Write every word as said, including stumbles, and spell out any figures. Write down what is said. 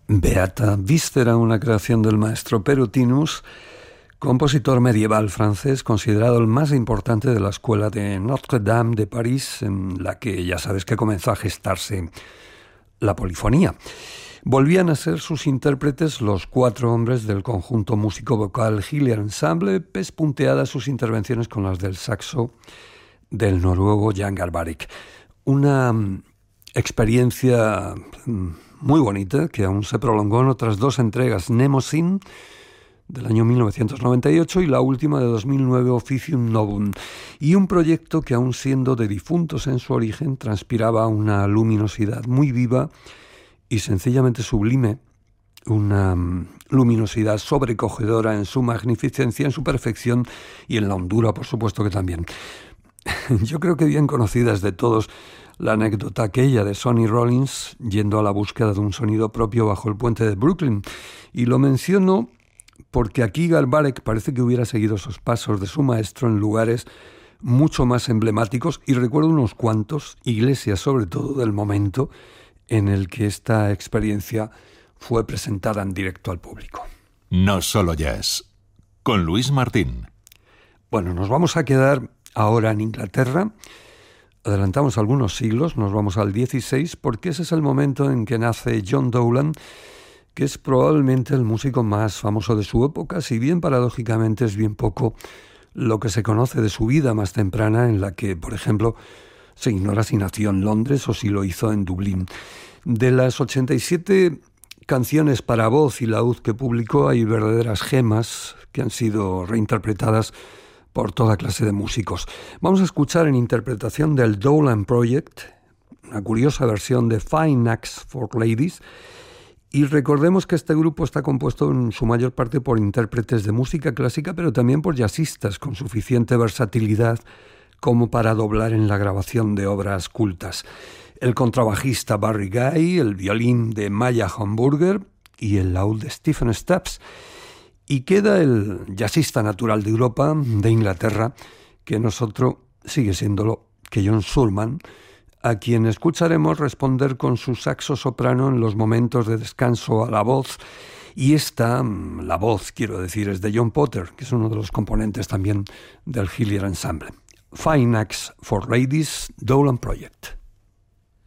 Beata Víscera, una creación del maestro Perutinus, compositor medieval francés, considerado el más importante de la escuela de Notre-Dame de París, en la que ya sabes que comenzó a gestarse la polifonía. Volvían a ser sus intérpretes los cuatro hombres del conjunto músico-vocal Hillier Ensemble, pespunteadas sus intervenciones con las del saxo del noruego Jan Garbarek. Una experiencia muy bonita que aún se prolongó en otras dos entregas, Mnemosyne del año mil novecientos noventa y ocho y la última de dos mil nueve, Officium Novum, y un proyecto que, aún siendo de difuntos en su origen, transpiraba una luminosidad muy viva y sencillamente sublime, una luminosidad sobrecogedora en su magnificencia, en su perfección y en la hondura, por supuesto que también. Yo creo que bien conocida es de todos la anécdota aquella de Sonny Rollins yendo a la búsqueda de un sonido propio bajo el puente de Brooklyn. Y lo menciono porque aquí Garbarek parece que hubiera seguido esos pasos de su maestro en lugares mucho más emblemáticos, y recuerdo unos cuantos, iglesias sobre todo, del momento en el que esta experiencia fue presentada en directo al público. No solo jazz, con Luis Martín. Bueno, nos vamos a quedar ahora en Inglaterra. Adelantamos algunos siglos, nos vamos al dieciséis, porque ese es el momento en que nace John Dowland, que es probablemente el músico más famoso de su época, si bien paradójicamente es bien poco lo que se conoce de su vida más temprana, en la que, por ejemplo, se ignora si nació en Londres o si lo hizo en Dublín. De las ochenta y siete canciones para voz y laúd que publicó, hay verdaderas gemas que han sido reinterpretadas por toda clase de músicos. Vamos a escuchar en interpretación del Dowland Project una curiosa versión de Fine Knacks for Ladies, y recordemos que este grupo está compuesto en su mayor parte por intérpretes de música clásica, pero también por jazzistas con suficiente versatilidad como para doblar en la grabación de obras cultas. El contrabajista Barry Guy, el violín de Maya Hamburger y el laúd de Stephen Stubbs. Y queda el jazzista natural de Europa, de Inglaterra, que nosotros sigue siéndolo, que John Surman, a quien escucharemos responder con su saxo soprano en los momentos de descanso a la voz. Y esta, la voz, quiero decir, es de John Potter, que es uno de los componentes también del Hillier Ensemble. Fine Knacks for Ladies, Dowland Project.